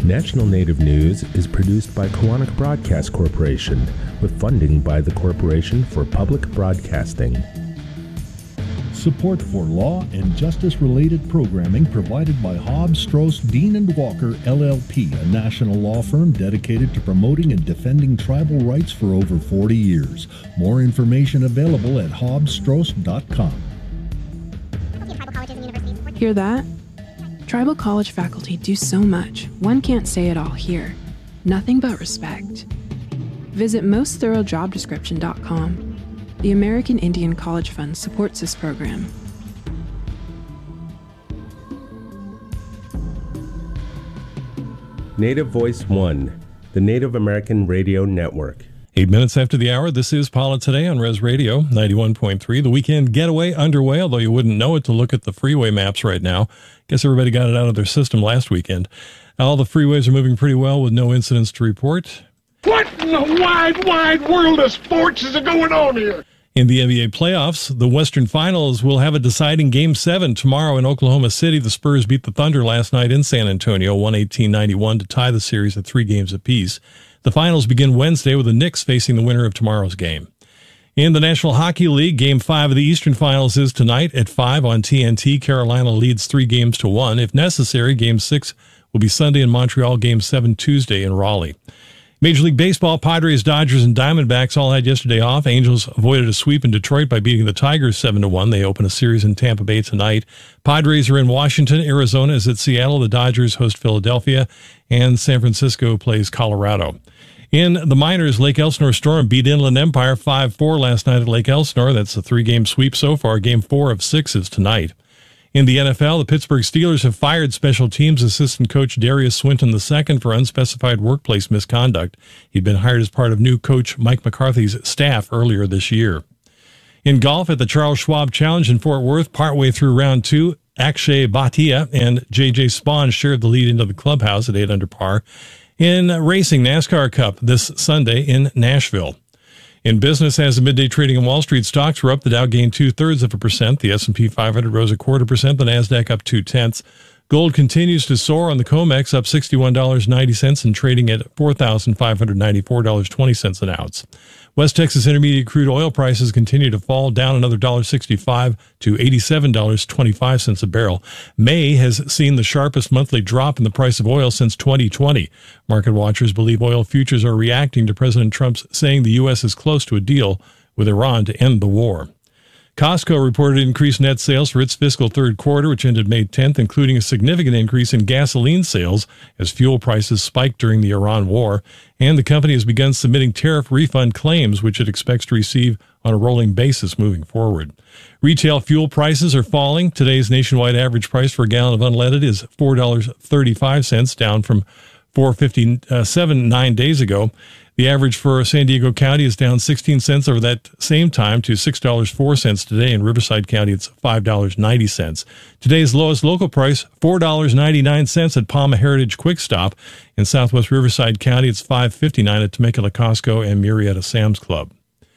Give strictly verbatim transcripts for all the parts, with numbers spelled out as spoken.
National Native News is produced by Koahnic Broadcast Corporation with funding by the Corporation for Public Broadcasting. Support for law and justice-related programming provided by Hobbs, Strauss, Dean and Walker, L L P, a national law firm dedicated to promoting and defending tribal rights for over forty years. More information available at hobbs strauss dot com. Hear that? Tribal college faculty do so much, one can't say it all here. Nothing but respect. Visit most thorough job description dot com. The American Indian College Fund supports this program. Native Voice One, the Native American Radio Network. Eight minutes after the hour, this is Paula Today on Res Radio ninety-one point three. The weekend getaway underway, although you wouldn't know it to look at the freeway maps right now. Guess everybody got it out of their system last weekend. All the freeways are moving pretty well with no incidents to report. What in the wide, wide world of sports is going on here? In the N B A playoffs, the Western Finals will have a deciding Game seven tomorrow in Oklahoma City. The Spurs beat the Thunder last night in San Antonio, one eighteen ninety-one, to tie the series at three games apiece. The finals begin Wednesday with the Knicks facing the winner of tomorrow's game. In the National Hockey League, Game five of the Eastern Finals is tonight at five on T N T. Carolina leads three games to one. If necessary, Game six will be Sunday in Montreal, Game seven Tuesday in Raleigh. Major League Baseball, Padres, Dodgers, and Diamondbacks all had yesterday off. Angels avoided a sweep in Detroit by beating the Tigers seven to one. They open a series in Tampa Bay tonight. Padres are in Washington. Arizona is at Seattle. The Dodgers host Philadelphia. And San Francisco plays Colorado. In the minors, Lake Elsinore Storm beat Inland Empire five four last night at Lake Elsinore. That's a three-game sweep so far. Game four of six is tonight. In the N F L, the Pittsburgh Steelers have fired special teams assistant coach Darius Swinton the second for unspecified workplace misconduct. He'd been hired as part of new coach Mike McCarthy's staff earlier this year. In golf at the Charles Schwab Challenge in Fort Worth, partway through round two, Akshay Bhatia and J J Spawn shared the lead into the clubhouse at eight under par. In racing, NASCAR Cup this Sunday in Nashville. In business, as the midday trading on Wall Street, stocks were up. The Dow gained two-thirds of a percent. The S and P five hundred rose a quarter percent. The NASDAQ up two-tenths. Gold continues to soar on the COMEX, up sixty-one dollars and ninety cents and trading at four thousand five hundred ninety-four dollars and twenty cents an ounce. West Texas Intermediate crude oil prices continue to fall, down another one dollar and sixty-five cents to eighty-seven dollars and twenty-five cents a barrel. May has seen the sharpest monthly drop in the price of oil since twenty twenty. Market watchers believe oil futures are reacting to President Trump's saying the U S is close to a deal with Iran to end the war. Costco reported increased net sales for its fiscal third quarter, which ended May tenth, including a significant increase in gasoline sales as fuel prices spiked during the Iran war. And the company has begun submitting tariff refund claims, which it expects to receive on a rolling basis moving forward. Retail fuel prices are falling. Today's nationwide average price for a gallon of unleaded is four dollars and thirty-five cents, down from four dollars and fifty-seven cents nine days ago. The average for San Diego County is down sixteen cents over that same time to six dollars and four cents today. In Riverside County, it's five dollars and ninety cents. Today's lowest local price, four dollars and ninety-nine cents at Palma Heritage Quick Stop. In Southwest Riverside County, it's five dollars and fifty-nine cents at Temecula Costco and Murrieta Sam's Club.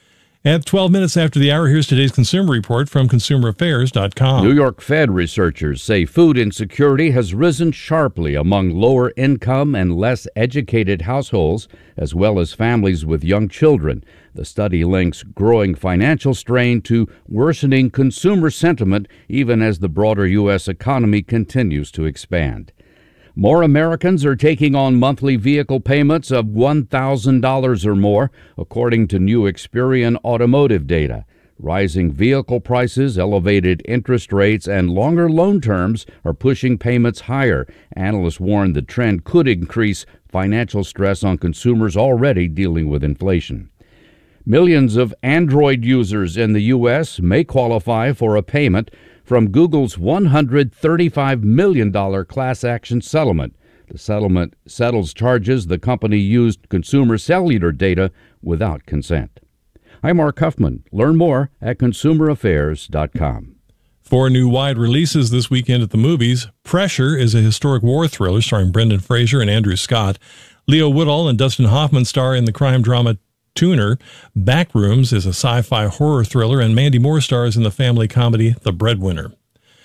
At twelve minutes after the hour, here's today's consumer report from consumer affairs dot com. New York Fed researchers say food insecurity has risen sharply among lower income and less educated households, as well as families with young children. The study links growing financial strain to worsening consumer sentiment, even as the broader U S economy continues to expand. More Americans are taking on monthly vehicle payments of one thousand dollars or more, according to new Experian automotive data. Rising vehicle prices, elevated interest rates, and longer loan terms are pushing payments higher. Analysts warn the trend could increase financial stress on consumers already dealing with inflation. Millions of Android users in the U S may qualify for a payment from Google's one hundred thirty-five million dollars class action settlement. The settlement settles charges the company used consumer cellular data without consent. I'm Mark Huffman. Learn more at consumer affairs dot com. Four new wide releases this weekend at the movies. Pressure is a historic war thriller starring Brendan Fraser and Andrew Scott. Leo Woodall and Dustin Hoffman star in the crime drama Tuner. Backrooms is a sci-fi horror thriller, and Mandy Moore stars in the family comedy The Breadwinner.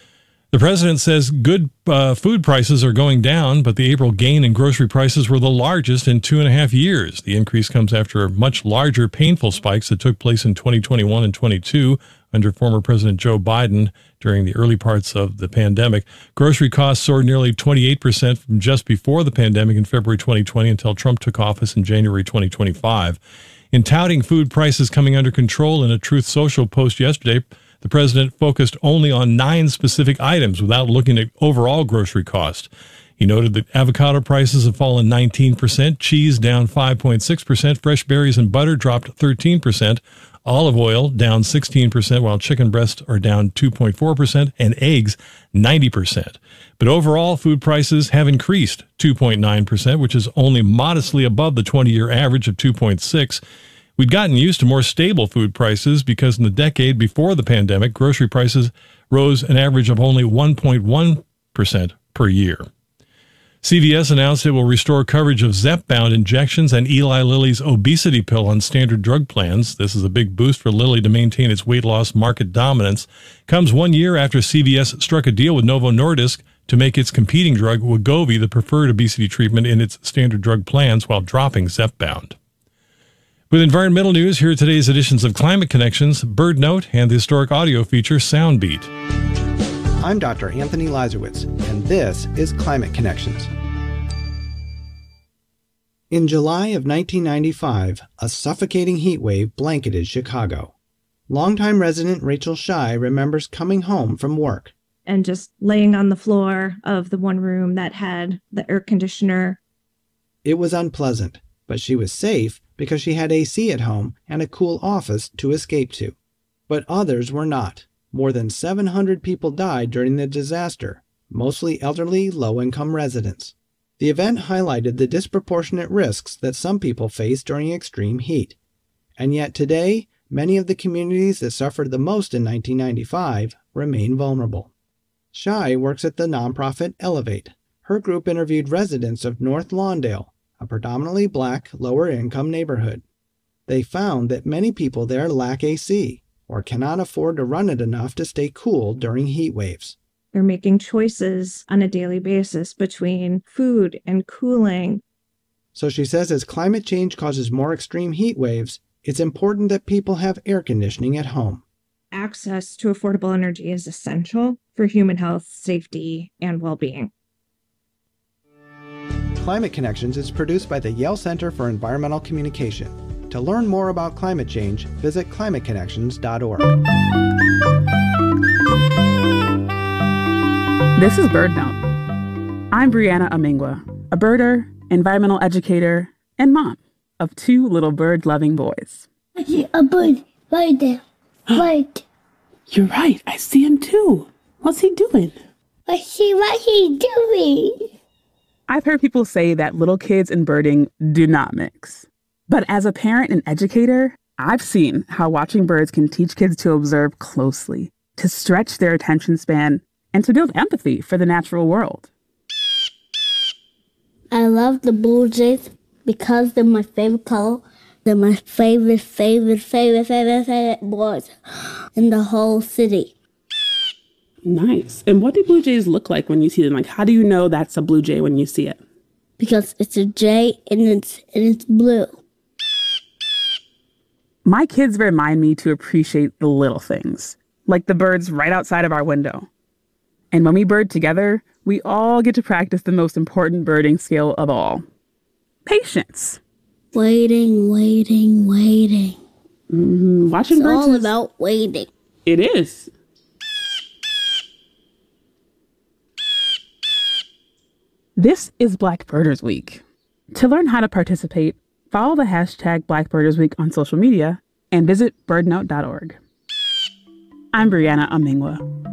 The president says good uh, food prices are going down, but the April gain in grocery prices were the largest in two and a half years. The increase comes after much larger, painful spikes that took place in twenty twenty-one and twenty-two under former President Joe Biden during the early parts of the pandemic. Grocery costs soared nearly twenty-eight percent from just before the pandemic in February twenty twenty until Trump took office in January twenty twenty-five. In touting food prices coming under control in a Truth Social post yesterday, the president focused only on nine specific items without looking at overall grocery cost. He noted that avocado prices have fallen nineteen percent, cheese down five point six percent, fresh berries and butter dropped thirteen percent, olive oil down sixteen percent, while chicken breasts are down two point four percent, and eggs ninety percent. But overall, food prices have increased two point nine percent, which is only modestly above the twenty-year average of two point six percent. We'd gotten used to more stable food prices because in the decade before the pandemic, grocery prices rose an average of only one point one percent per year. C V S announced it will restore coverage of Zepbound injections and Eli Lilly's obesity pill on standard drug plans. This is a big boost for Lilly to maintain its weight loss market dominance. Comes one year after C V S struck a deal with Novo Nordisk to make its competing drug Wegovy the preferred obesity treatment in its standard drug plans while dropping Zepbound. With environmental news, here are today's editions of Climate Connections, Bird Note, and the historic audio feature Soundbeat. I'm Doctor Anthony Lazarowitz, and this is Climate Connections. In July of nineteen ninety-five, a suffocating heat wave blanketed Chicago. Longtime resident Rachel Shy remembers coming home from work and just laying on the floor of the one room that had the air conditioner. It was unpleasant, but she was safe because she had A C at home and a cool office to escape to. But others were not. More than seven hundred people died during the disaster, mostly elderly, low-income residents. The event highlighted the disproportionate risks that some people face during extreme heat. And yet today, many of the communities that suffered the most in nineteen ninety-five remain vulnerable. Shy works at the nonprofit Elevate. Her group interviewed residents of North Lawndale, a predominantly black, lower-income neighborhood. They found that many people there lack A C or cannot afford to run it enough to stay cool during heat waves. They're making choices on a daily basis between food and cooling. So she says as climate change causes more extreme heat waves, it's important that people have air conditioning at home. Access to affordable energy is essential for human health, safety, and well-being. Climate Connections is produced by the Yale Center for Environmental Communication. To learn more about climate change, visit climate connections dot org. This is Bird Note. I'm Brianna Amingwa, a birder, environmental educator, and mom of two little bird-loving boys. I see a bird right there. Right. You're right. I see him too. What's he doing? I see what he's doing. I've heard people say that little kids and birding do not mix. But as a parent and educator, I've seen how watching birds can teach kids to observe closely, to stretch their attention span, and to build empathy for the natural world. I love the blue jays because they're my favorite color. They're my favorite, favorite, favorite, favorite, favorite birds in the whole city. Nice. And what do blue jays look like when you see them? Like, how do you know that's a blue jay when you see it? Because it's a jay and it's and it's blue. My kids remind me to appreciate the little things, like the birds right outside of our window. And when we bird together, we all get to practice the most important birding skill of all. Patience. Waiting, waiting, waiting. Mm-hmm. Watching it's birds all is... about waiting. It is. This is Black Birders Week. To learn how to participate, follow the hashtag Black Birders Week on social media and visit bird note dot org. I'm Brianna Amingwa.